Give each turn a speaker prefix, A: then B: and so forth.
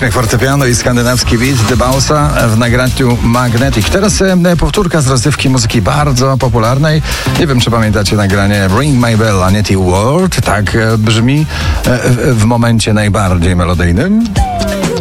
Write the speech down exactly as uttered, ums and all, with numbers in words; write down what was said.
A: Uśmiech fortepiano i skandynawski beat The Bausa w nagraniu Magnetic. Teraz e, powtórka z rozrywki muzyki bardzo popularnej. Nie wiem, czy pamiętacie nagranie Ring My Bell, Anety World. Tak e, brzmi e, w momencie najbardziej melodyjnym.